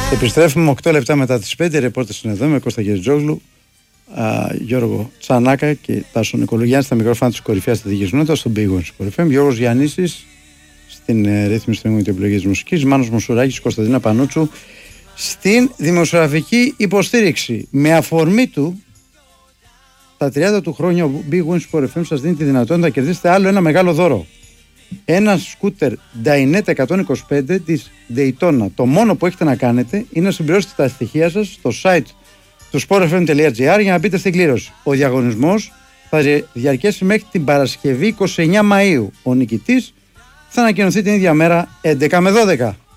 Επιστρέφουμε 8 λεπτά μετά τις 5. Ρεπόρτες είναι εδώ με Κώστα Γεριτζόγλου, Γιώργο Τσανάκα και Τάσο Νικολογιάννη στα μικρόφωνα της κορυφαίας της νότας στον Big Win Sport FM. Γιώργος Γιαννήσης στην ρύθμιση του επιλογής της μουσικής, Μάνος Μουσουράκης, Κωνσταντίνα Πανούτσου στην δημοσιογραφική υποστήριξη. Με αφορμή του τα 30 του χρόνια ο Big Win Sport FM σας δίνει τη δυνατότητα να κερδίσετε άλλο ένα μεγάλο δώρο. Ένα σκούτερ Dinette 125 της Daytona. Το μόνο που έχετε να κάνετε είναι να συμπληρώσετε τα στοιχεία σας στο site του sportfm.gr για να μπείτε στην κλήρωση. Ο διαγωνισμός θα διαρκέσει μέχρι την Παρασκευή 29 Μαΐου. Ο νικητής θα ανακοινωθεί την ίδια μέρα 11 με 12.